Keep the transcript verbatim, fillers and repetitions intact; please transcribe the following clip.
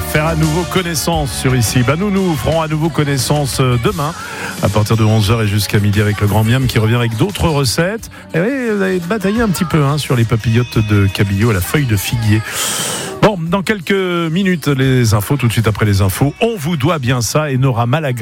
faire à nouveau connaissance sur ici. Bah nous, nous ferons à nouveau connaissance demain, à partir de onze heures et jusqu'à midi avec le Grand Miam qui revient avec d'autres recettes. Et oui, vous avez bataillé un petit peu hein, sur les papillotes de cabillaud à la feuille de figuier. Bon, dans quelques minutes, les infos, tout de suite après les infos. On vous doit bien ça et Nora Malagré